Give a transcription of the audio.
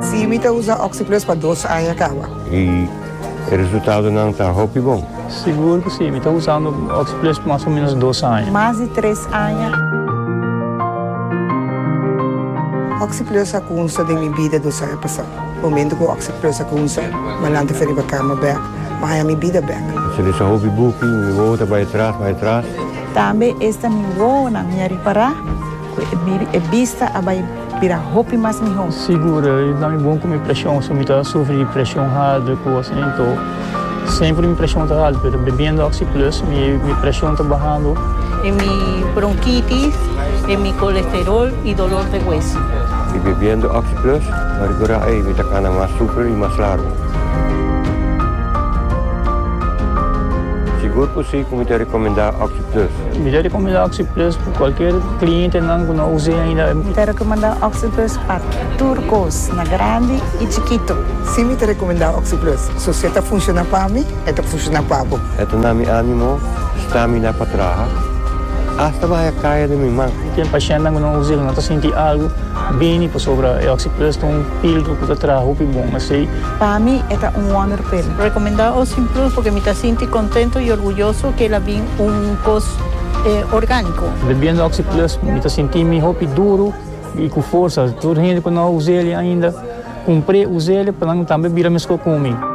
Sim, me usa Oxyplus para 2 anos acaba. E o resultado não está bom? Seguro que sim, estou usando Oxyplus por mais ou menos 2 anos. Mais de 3 anos. Oxyplus a kunsa de minha vida do saia passado. Momento que o Oxyplus a kunsa, malante feri ba cama back, mas a minha vida back. Se ele só hobby booking, me volta vai atrás. Também esta me voa na minha reparar, é vista a vai virar roupa mais melhor. Segura, não é bom com minha pressão, se eu estou sofrendo pressão alta, assim, então sempre minha pressão está alta, mas bebendo Oxyplus, minha pressão está baixando. En mi bronquitis, en mi colesterol y dolor de hueso. E bebendo Oxyplus, agora aí me está mais super e mais largo. Seguro que você como te recomendar Oxyplus? Me recomendar Oxyplus para qualquer cliente que não use ainda. Me recomendar Oxyplus para turcos, na grande e chiquito. Sim, me recomendar Oxyplus. Se você está funcionando para mim, está funcionando para você. Ito na mi ânimo, stamina para trás. Hasta vai cair de minha mão. Tem paciente que não usa, não está sentindo algo bem para sobre a Oxyplus, tem pílula que está atrás, roupa bom, assim. Para mim, é wonder pill. Recomendar Oxyplus porque me está sintiendo contento y orgulloso que ela vem cos orgânico. Bebendo Oxyplus, me está sentindo roupa duro e com força. Toda gente que não usa ele ainda, comprei, usei ele para não também virar mesmo comigo.